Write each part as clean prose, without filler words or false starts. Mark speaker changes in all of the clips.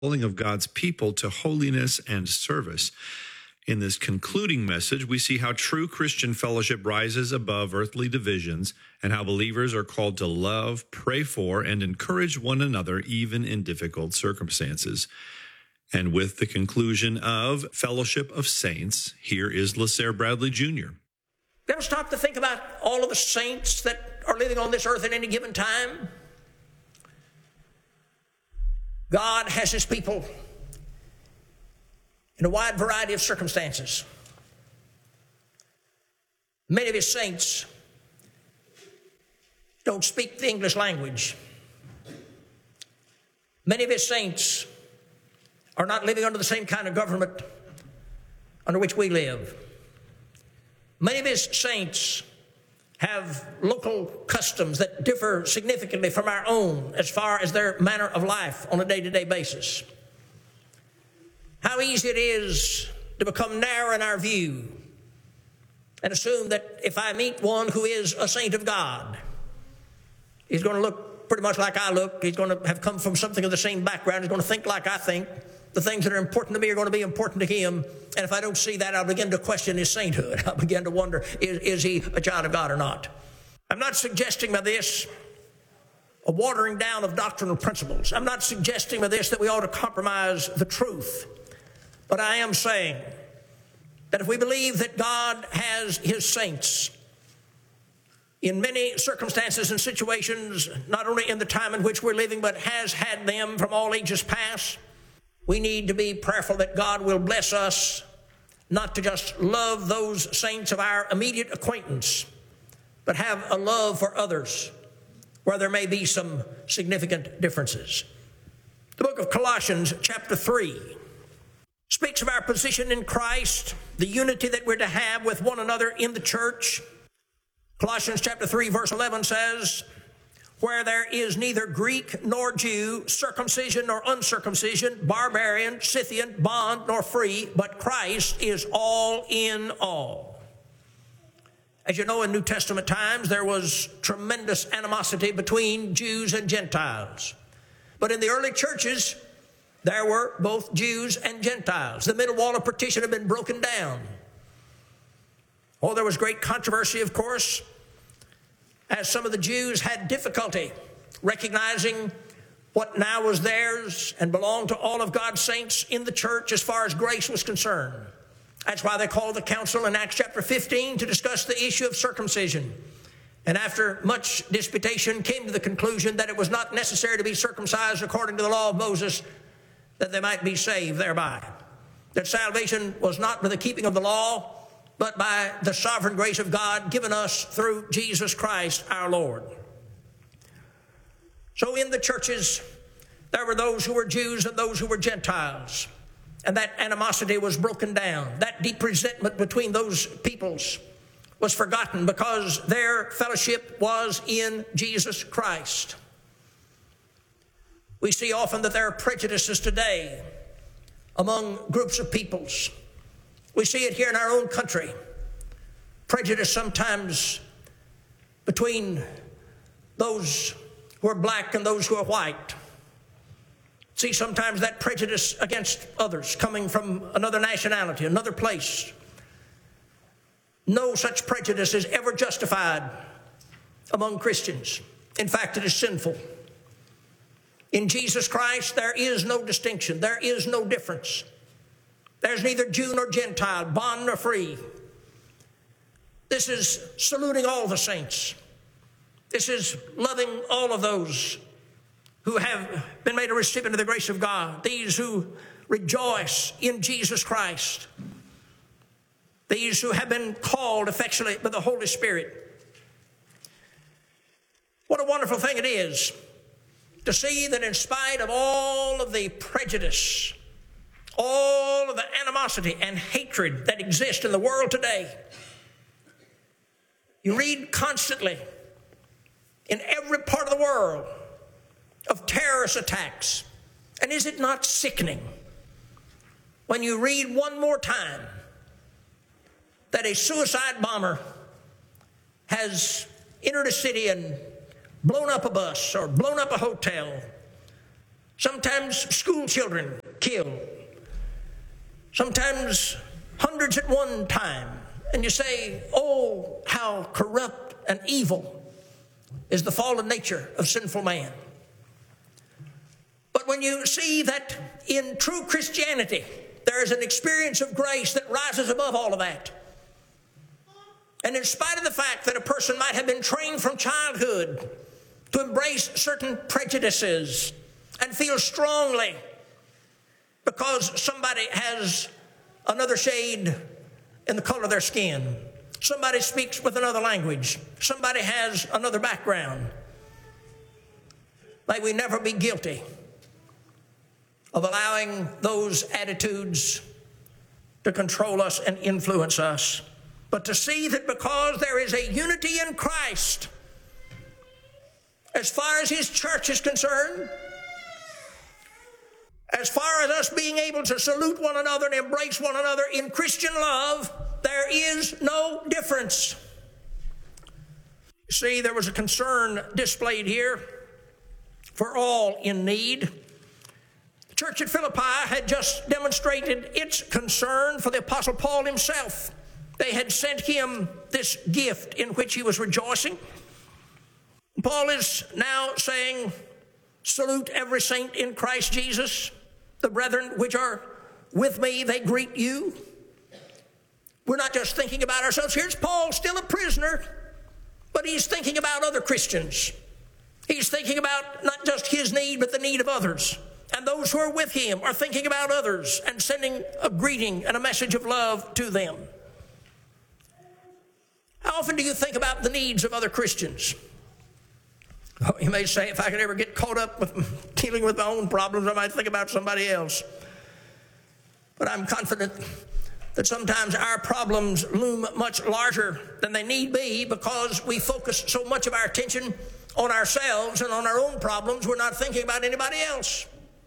Speaker 1: calling of God's people to holiness and service. In this concluding message, we see how true Christian fellowship rises above earthly divisions and how believers are called to love, pray for, and encourage one another even in difficult circumstances. And with the conclusion of Fellowship of Saints, here is LaSair Bradley Jr.
Speaker 2: You ever stop to think about all of the saints that are living on this earth at any given time? God has his people in a wide variety of circumstances. Many of his saints don't speak the English language. Many of his saints are not living under the same kind of government under which we live. Many of his saints have local customs that differ significantly from our own as far as their manner of life on a day-to-day basis. How easy it is to become narrow in our view and assume that if I meet one who is a saint of God, he's going to look pretty much like I look. He's going to have come from something of the same background. He's going to think like I think. The things that are important to me are going to be important to him. And if I don't see that, I'll begin to question his sainthood. I'll begin to wonder, is he a child of God or not? I'm not suggesting by this a watering down of doctrinal principles. I'm not suggesting by this that we ought to compromise the truth. But I am saying that if we believe that God has his saints in many circumstances and situations, not only in the time in which we're living, but has had them from all ages past, we need to be prayerful that God will bless us not to just love those saints of our immediate acquaintance, but have a love for others where there may be some significant differences. The book of Colossians, chapter 3, speaks of our position in Christ, the unity that we're to have with one another in the church. Colossians chapter 3, verse 11 says, where there is neither Greek nor Jew, circumcision nor uncircumcision, barbarian, Scythian, bond nor free, but Christ is all in all. As you know, in New Testament times, there was tremendous animosity between Jews and Gentiles. But in the early churches, there were both Jews and Gentiles. The middle wall of partition had been broken down. Oh, there was great controversy, of course, as some of the Jews had difficulty recognizing what now was theirs and belonged to all of God's saints in the church as far as grace was concerned. That's why they called the council in Acts chapter 15 to discuss the issue of circumcision. And after much disputation, came to the conclusion that it was not necessary to be circumcised according to the law of Moses, that they might be saved thereby. That salvation was not by the keeping of the law, but by the sovereign grace of God given us through Jesus Christ our Lord. So in the churches, there were those who were Jews and those who were Gentiles. And that animosity was broken down. That deep resentment between those peoples was forgotten because their fellowship was in Jesus Christ. We see often that there are prejudices today among groups of peoples. We see it here in our own country. Prejudice sometimes between those who are black and those who are white. See sometimes that prejudice against others coming from another nationality, another place. No such prejudice is ever justified among Christians. In fact, it is sinful. In Jesus Christ, there is no distinction. There is no difference. There's neither Jew nor Gentile, bond nor free. This is saluting all the saints. This is loving all of those who have been made a recipient of the grace of God. These who rejoice in Jesus Christ. These who have been called effectually by the Holy Spirit. What a wonderful thing it is to see that in spite of all of the prejudice, all of the animosity and hatred that exist in the world today, you read constantly in every part of the world of terrorist attacks. And is it not sickening when you read one more time that a suicide bomber has entered a city and blown up a bus or blown up a hotel, sometimes school children killed, sometimes hundreds at one time. And you say, oh, how corrupt and evil is the fallen nature of sinful man. But when you see that in true Christianity, there is an experience of grace that rises above all of that. And in spite of the fact that a person might have been trained from childhood to embrace certain prejudices and feel strongly because somebody has another shade in the color of their skin, somebody speaks with another language, somebody has another background, may we never be guilty of allowing those attitudes to control us and influence us, but to see that because there is a unity in Christ, as far as His church is concerned, as far as us being able to salute one another and embrace one another in Christian love, there is no difference. See, there was a concern displayed here for all in need. The church at Philippi had just demonstrated its concern for the Apostle Paul himself. They had sent him this gift in which he was rejoicing. Paul is now saying, salute every saint in Christ Jesus. The brethren which are with me, they greet you. We're not just thinking about ourselves. Here's Paul, still a prisoner, but he's thinking about other Christians. He's thinking about not just his need, but the need of others. And those who are with him are thinking about others and sending a greeting and a message of love to them. How often do you think about the needs of other Christians? Oh, you may say, if I could ever get caught up with dealing with my own problems, I might think about somebody else. But I'm confident that sometimes our problems loom much larger than they need be because we focus so much of our attention on ourselves and on our own problems, we're not thinking about anybody else.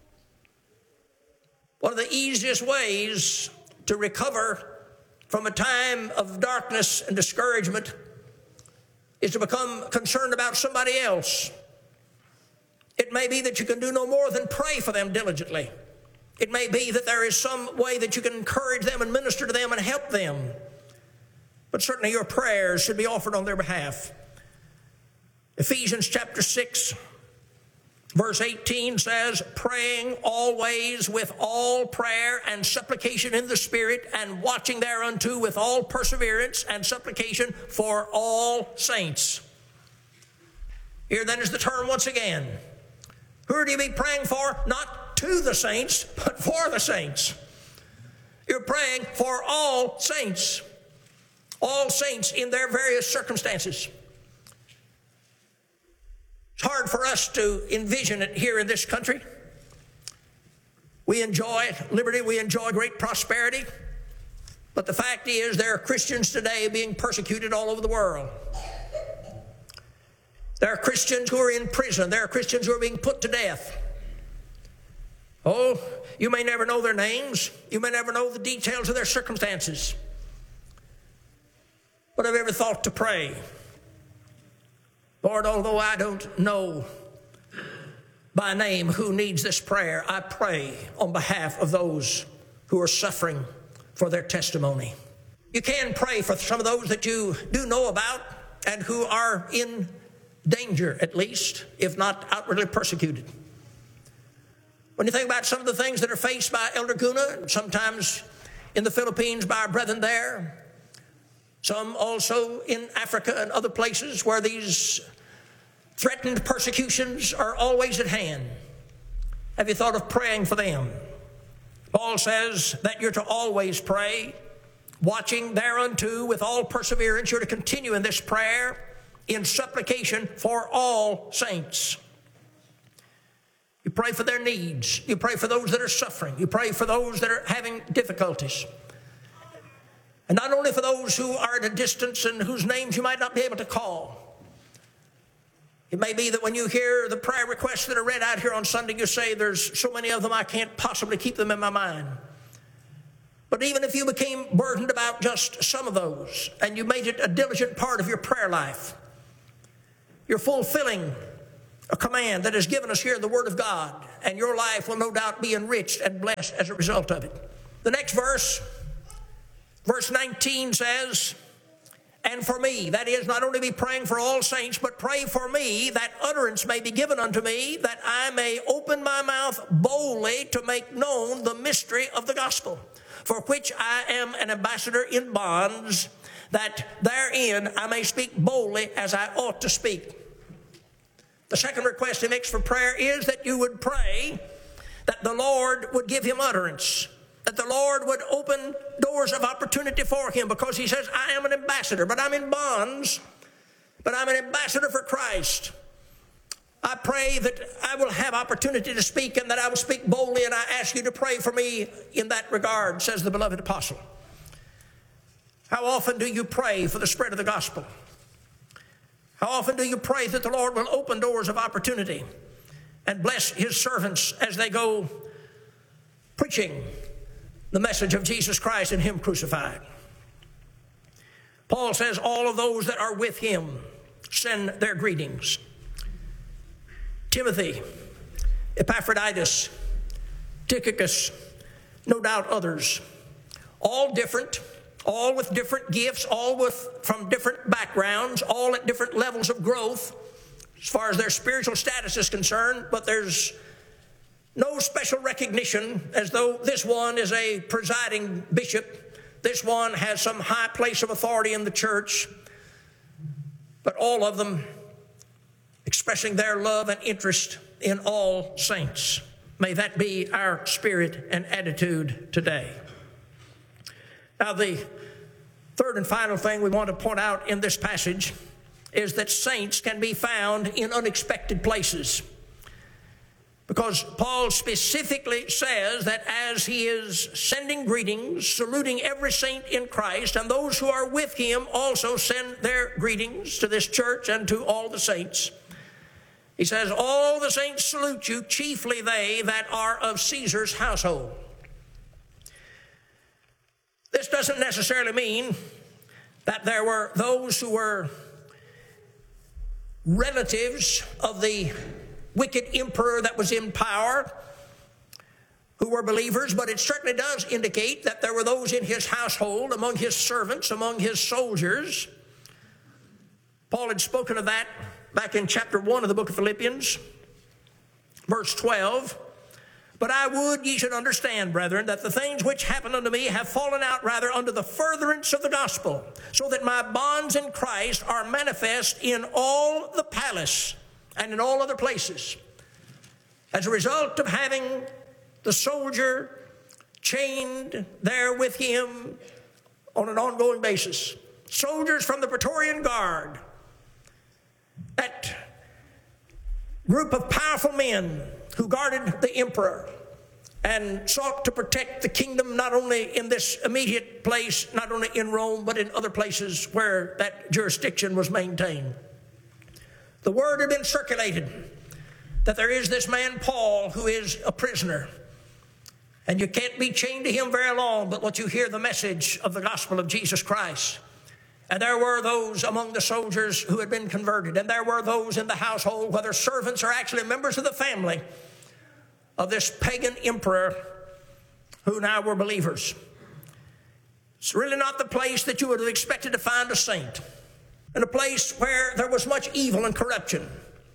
Speaker 2: One of the easiest ways to recover from a time of darkness and discouragement is to become concerned about somebody else. It may be that you can do no more than pray for them diligently. It may be that there is some way that you can encourage them and minister to them and help them. But certainly your prayers should be offered on their behalf. Ephesians chapter 6, verse 18 says, praying always with all prayer and supplication in the Spirit, and watching thereunto with all perseverance and supplication for all saints. Here then is the term once again. Who are you be praying for? Not to the saints, but for the saints. You're praying for all saints in their various circumstances. It's hard for us to envision it here in this country. We enjoy liberty, we enjoy great prosperity, but the fact is there are Christians today being persecuted all over the world. There are Christians who are in prison. There are Christians who are being put to death. Oh, you may never know their names. You may never know the details of their circumstances. But have you ever thought to pray? Lord, although I don't know by name who needs this prayer, I pray on behalf of those who are suffering for their testimony. You can pray for some of those that you do know about and who are in danger, at least, if not outwardly persecuted. When you think about some of the things that are faced by Elder Guna, sometimes in the Philippines by our brethren there, some also in Africa and other places where these threatened persecutions are always at hand. Have you thought of praying for them? Paul says that you're to always pray, watching thereunto with all perseverance. You're to continue in this prayer in supplication for all saints. You pray for their needs. You pray for those that are suffering. You pray for those that are having difficulties. And not only for those who are at a distance and whose names you might not be able to call. It may be that when you hear the prayer requests that are read out here on Sunday, you say, there's so many of them I can't possibly keep them in my mind. But even if you became burdened about just some of those, and you made it a diligent part of your prayer life, you're fulfilling a command that is given us here in the Word of God, and your life will no doubt be enriched and blessed as a result of it. The next verse, verse 19 says, and for me, that is, not only be praying for all saints, but pray for me that utterance may be given unto me, that I may open my mouth boldly to make known the mystery of the gospel, for which I am an ambassador in bonds, that therein I may speak boldly as I ought to speak. The second request he makes for prayer is that you would pray that the Lord would give him utterance, that the Lord would open doors of opportunity for him, because he says, I am an ambassador, but I'm in bonds, but I'm an ambassador for Christ. I pray that I will have opportunity to speak and that I will speak boldly, and I ask you to pray for me in that regard, says the beloved apostle. How often do you pray for the spread of the gospel? How often do you pray that the Lord will open doors of opportunity and bless his servants as they go preaching the message of Jesus Christ and him crucified? Paul says, all of those that are with him send their greetings. Timothy, Epaphroditus, Tychicus, no doubt others, all different, all with different gifts, all from different backgrounds, all at different levels of growth as far as their spiritual status is concerned, but there's no special recognition as though this one is a presiding bishop, this one has some high place of authority in the church, but all of them expressing their love and interest in all saints. May that be our spirit and attitude today. Now, the third and final thing we want to point out in this passage is that saints can be found in unexpected places. Because Paul specifically says that as he is sending greetings, saluting every saint in Christ, and those who are with him also send their greetings to this church and to all the saints. He says, all the saints salute you, chiefly they that are of Caesar's household. This doesn't necessarily mean that there were those who were relatives of the wicked emperor that was in power who were believers, but it certainly does indicate that there were those in his household, among his servants, among his soldiers. Paul had spoken of that back in chapter 1 of the book of Philippians, verse 12. But I would ye should understand, brethren, that the things which happened unto me have fallen out rather unto the furtherance of the gospel, so that my bonds in Christ are manifest in all the palace and in all other places, as a result of having the soldier chained there with him on an ongoing basis. Soldiers from the Praetorian Guard, that group of powerful men who guarded the emperor and sought to protect the kingdom not only in this immediate place, not only in Rome, but in other places where that jurisdiction was maintained. The word had been circulated that there is this man Paul who is a prisoner, and you can't be chained to him very long but what you hear the message of the gospel of Jesus Christ. And there were those among the soldiers who had been converted, and there were those in the household, whether servants or actually members of the family of this pagan emperor, who now were believers. It's really not the place that you would have expected to find a saint, and a place where there was much evil and corruption,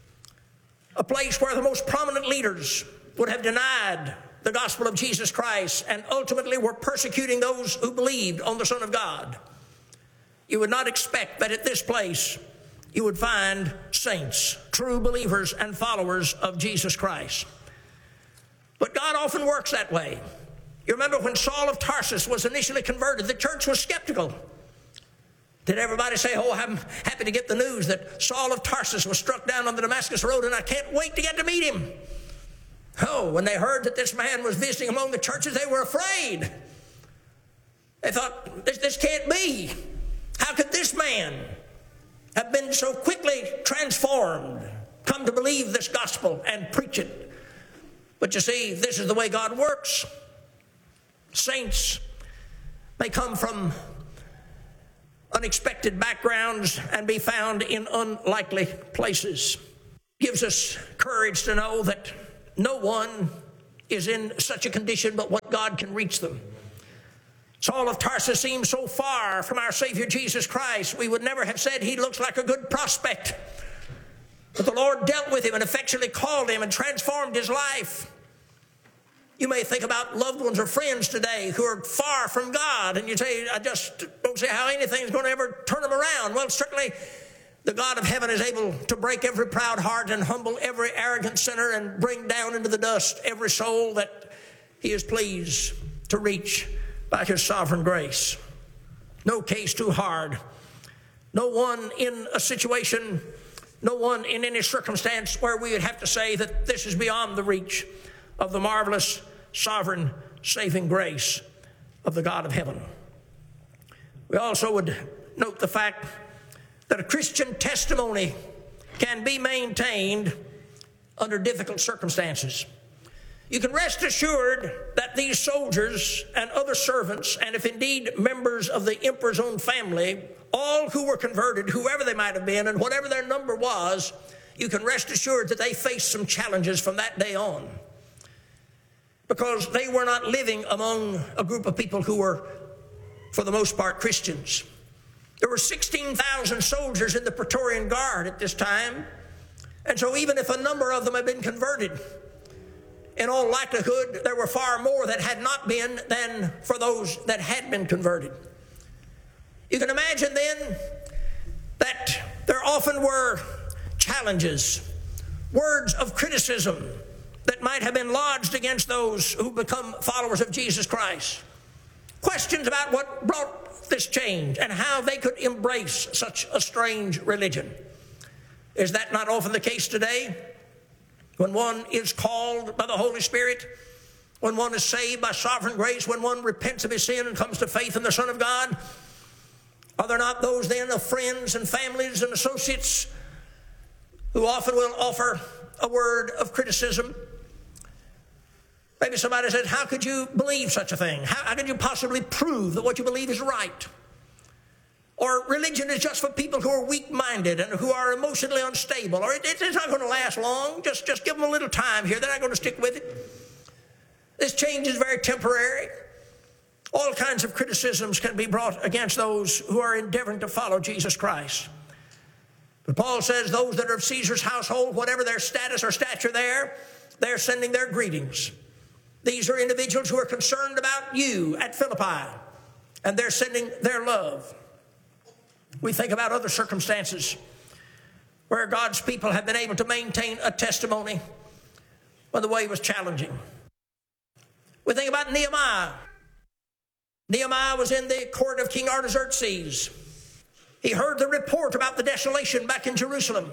Speaker 2: a place where the most prominent leaders would have denied the gospel of Jesus Christ and ultimately were persecuting those who believed on the Son of God. You would not expect that at this place you would find saints, true believers and followers of Jesus Christ. But God often works that way. You remember when Saul of Tarsus was initially converted, the church was skeptical. Did everybody say, oh, I'm happy to get the news that Saul of Tarsus was struck down on the Damascus Road and I can't wait to get to meet him? Oh, when they heard that this man was visiting among the churches, they were afraid. They thought, this can't be. How could this man have been so quickly transformed, come to believe this gospel and preach it? But you see, this is the way God works. Saints may come from unexpected backgrounds and be found in unlikely places. gives us courage to know that no one is in such a condition but what God can reach them. Saul of Tarsus seemed so far from our Savior Jesus Christ, we would never have said he looks like a good prospect. But the Lord dealt with him and effectually called him and transformed his life. You may think about loved ones or friends today who are far from God, and you say, I just don't see how anything's going to ever turn them around. Well, certainly the God of heaven is able to break every proud heart and humble every arrogant sinner and bring down into the dust every soul that he is pleased to reach by his sovereign grace. No case too hard. No one in a situation, no one in any circumstance where we would have to say that this is beyond the reach of the marvelous, sovereign, saving grace of the God of heaven. We also would note the fact that a Christian testimony can be maintained under difficult circumstances. You can rest assured that these soldiers and other servants, and if indeed members of the emperor's own family, all who were converted, whoever they might have been and whatever their number was, you can rest assured that they faced some challenges from that day on, because they were not living among a group of people who were, for the most part, Christians. There were 16,000 soldiers in the Praetorian Guard at this time, and so even if a number of them had been converted, in all likelihood, there were far more that had not been than for those that had been converted. You can imagine then that there often were challenges, words of criticism that might have been lodged against those who become followers of Jesus Christ. Questions about what brought this change and how they could embrace such a strange religion. Is that not often the case today? When one is called by the Holy Spirit, when one is saved by sovereign grace, when one repents of his sin and comes to faith in the Son of God, are there not those then of friends and families and associates who often will offer a word of criticism? Maybe somebody says, how could you believe such a thing? How could you possibly prove that what you believe is right? Or religion is just for people who are weak-minded and who are emotionally unstable. Or it's not going to last long. Just give them a little time here. They're not going to stick with it. This change is very temporary. All kinds of criticisms can be brought against those who are endeavoring to follow Jesus Christ. But Paul says those that are of Caesar's household, whatever their status or stature there, they're sending their greetings. These are individuals who are concerned about you at Philippi, and they're sending their love. We think about other circumstances where God's people have been able to maintain a testimony when the way was challenging. We think about Nehemiah. Nehemiah was in the court of King Artaxerxes. He heard the report about the desolation back in Jerusalem.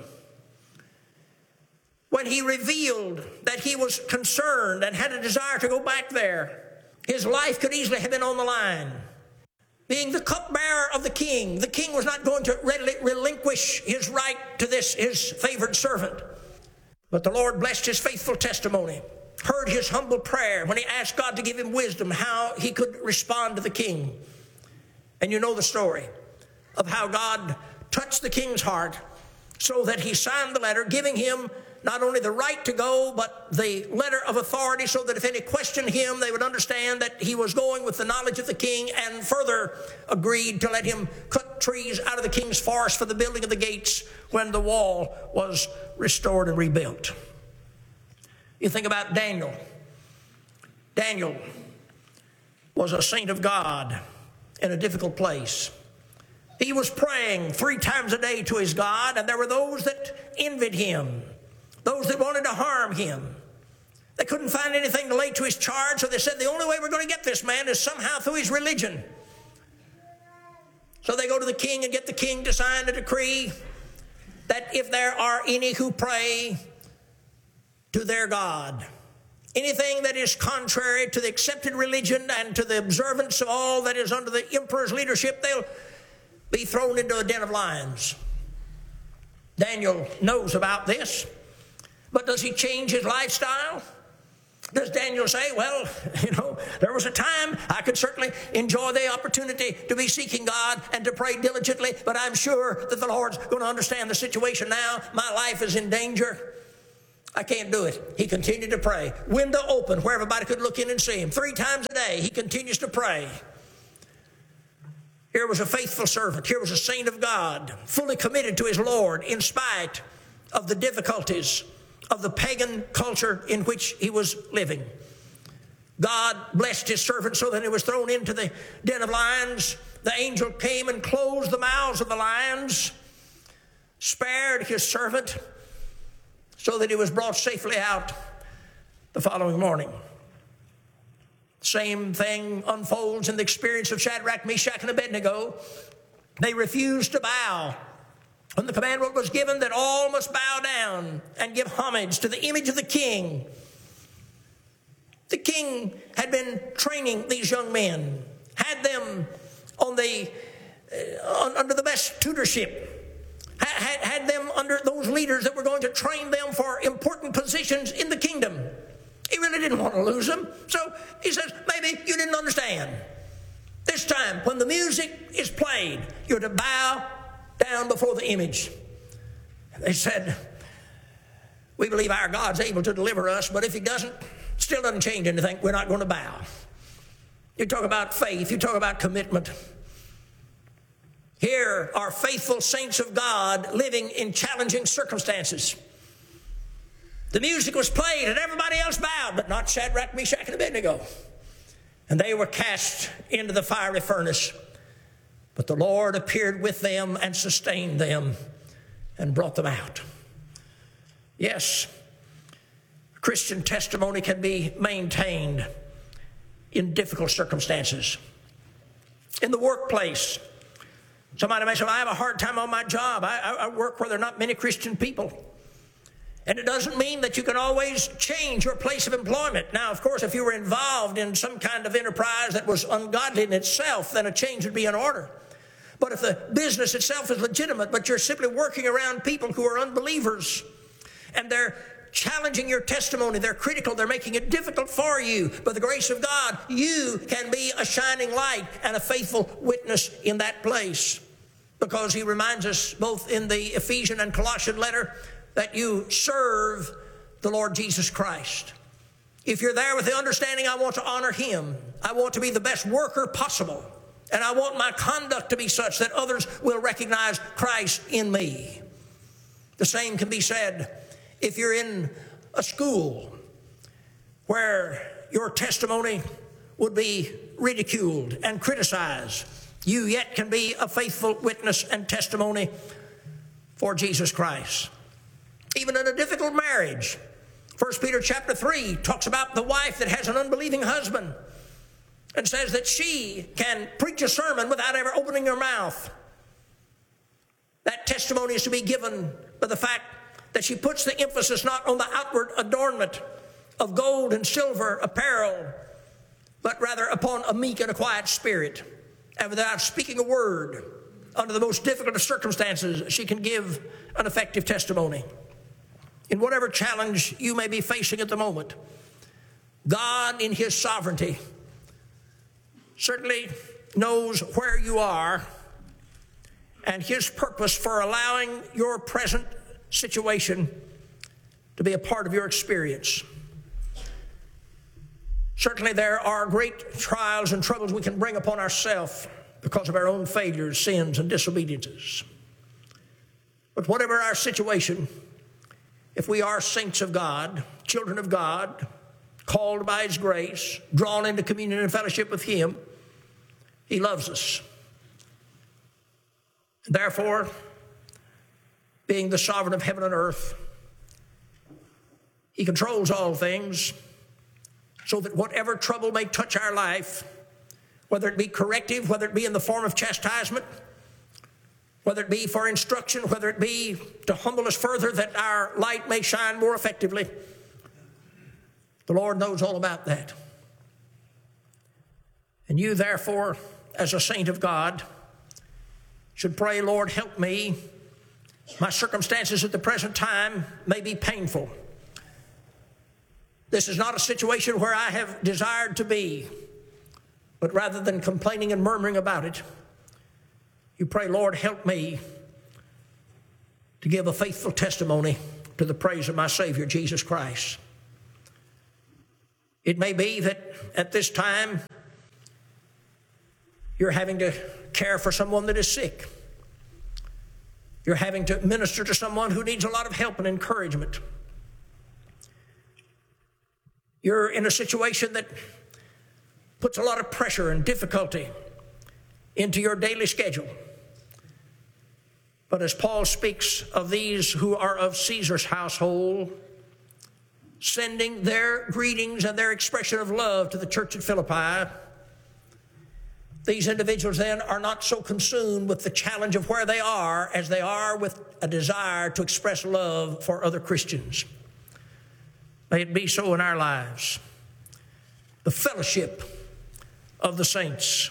Speaker 2: When he revealed that he was concerned and had a desire to go back there, his life could easily have been on the line. Being the cupbearer of the king was not going to readily relinquish his right to this, his favored servant. But the Lord blessed his faithful testimony, heard his humble prayer when he asked God to give him wisdom how he could respond to the king. And you know the story of how God touched the king's heart so that he signed the letter, giving him not only the right to go, but the letter of authority, so that if any questioned him, they would understand that he was going with the knowledge of the king, and further agreed to let him cut trees out of the king's forest for the building of the gates when the wall was restored and rebuilt. You think about Daniel. Daniel was a saint of God in a difficult place. He was praying 3 times a day to his God, and there were those that envied him, those that wanted to harm him. They couldn't find anything to lay to his charge, so they said the only way we're going to get this man is somehow through his religion. So they go to the king and get the king to sign a decree that if there are any who pray to their God, anything that is contrary to the accepted religion and to the observance of all that is under the emperor's leadership, they'll be thrown into a den of lions. Daniel knows about this. But does he change his lifestyle? Does Daniel say, well, There was a time I could certainly enjoy the opportunity to be seeking God and to pray diligently, but I'm sure that the Lord's going to understand the situation now. My life is in danger. I can't do it. He continued to pray. Window open where everybody could look in and see him. 3 times a day, he continues to pray. Here was a faithful servant. Here was a saint of God, fully committed to his Lord in spite of the difficulties of the pagan culture in which he was living. God blessed his servant so that he was thrown into the den of lions. The angel came and closed the mouths of the lions, spared his servant so that he was brought safely out the following morning. Same thing unfolds in the experience of Shadrach, Meshach, and Abednego. They refused to bow. When the commandment was given that all must bow down and give homage to the image of the king, the king had been training these young men, had them on under the best tutorship, had them under those leaders that were going to train them for important positions in the kingdom. He really didn't want to lose them. So he says, maybe you didn't understand. This time, when the music is played, you're to bow down before the image. They said, we believe our God's able to deliver us, but if he doesn't, still doesn't change anything, we're not going to bow. You talk about faith, you talk about commitment. Here are faithful saints of God living in challenging circumstances. The music was played and everybody else bowed, but not Shadrach, Meshach, and Abednego. And they were cast into the fiery furnace. But the Lord appeared with them and sustained them and brought them out. Yes, Christian testimony can be maintained in difficult circumstances. In the workplace, somebody may say, well, I have a hard time on my job. I work where there are not many Christian people. And it doesn't mean that you can always change your place of employment. Now, of course, if you were involved in some kind of enterprise that was ungodly in itself, then a change would be in order. But if the business itself is legitimate, but you're simply working around people who are unbelievers, and they're challenging your testimony, they're critical, they're making it difficult for you, by the grace of God, you can be a shining light and a faithful witness in that place. Because he reminds us both in the Ephesian and Colossian letter that you serve the Lord Jesus Christ. If you're there with the understanding, I want to honor him. I want to be the best worker possible. And I want my conduct to be such that others will recognize Christ in me. The same can be said if you're in a school where your testimony would be ridiculed and criticized. You yet can be a faithful witness and testimony for Jesus Christ. Even in a difficult marriage, 1 Peter chapter 3 talks about the wife that has an unbelieving husband and says that she can preach a sermon without ever opening her mouth. That testimony is to be given by the fact that she puts the emphasis not on the outward adornment of gold and silver apparel, but rather upon a meek and a quiet spirit. And without speaking a word, under the most difficult of circumstances, she can give an effective testimony. In whatever challenge you may be facing at the moment, God in his sovereignty certainly knows where you are and his purpose for allowing your present situation to be a part of your experience. Certainly there are great trials and troubles we can bring upon ourselves because of our own failures, sins, and disobediences. But whatever our situation, if we are saints of God, children of God, called by his grace, drawn into communion and fellowship with him, he loves us. Therefore, being the sovereign of heaven and earth, he controls all things so that whatever trouble may touch our life, whether it be corrective, whether it be in the form of chastisement, whether it be for instruction, whether it be to humble us further that our light may shine more effectively, the Lord knows all about that. And you, therefore, as a saint of God, should pray, Lord, help me. My circumstances at the present time may be painful. This is not a situation where I have desired to be. But rather than complaining and murmuring about it, you pray, Lord, help me to give a faithful testimony to the praise of my Savior, Jesus Christ. It may be that at this time you're having to care for someone that is sick. You're having to minister to someone who needs a lot of help and encouragement. You're in a situation that puts a lot of pressure and difficulty into your daily schedule. But as Paul speaks of these who are of Caesar's household, sending their greetings and their expression of love to the church at Philippi, these individuals then are not so consumed with the challenge of where they are as they are with a desire to express love for other Christians. May it be so in our lives. The fellowship of the saints.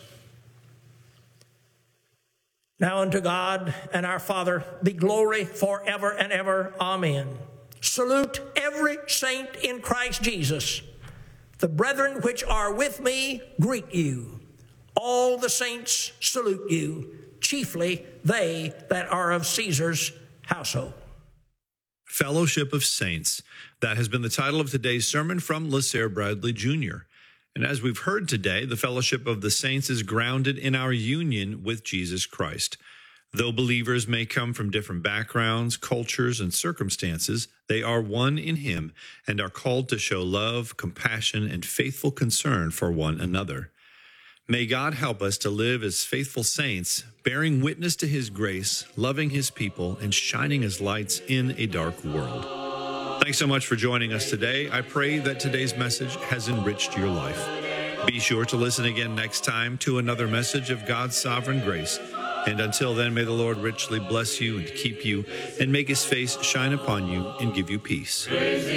Speaker 2: Now unto God and our Father be glory forever and ever. Amen. Salute every saint in Christ Jesus. The brethren which are with me greet you. All the saints salute you, chiefly they that are of Caesar's household.
Speaker 1: Fellowship of Saints. That has been the title of today's sermon from LaSalle Bradley Jr. And as we've heard today, the fellowship of the saints is grounded in our union with Jesus Christ. Though believers may come from different backgrounds, cultures, and circumstances, they are one in Him and are called to show love, compassion, and faithful concern for one another. May God help us to live as faithful saints, bearing witness to His grace, loving His people, and shining as lights in a dark world. Thanks so much for joining us today. I pray that today's message has enriched your life. Be sure to listen again next time to another message of God's sovereign grace. And until then, may the Lord richly bless you and keep you, and make His face shine upon you and give you peace.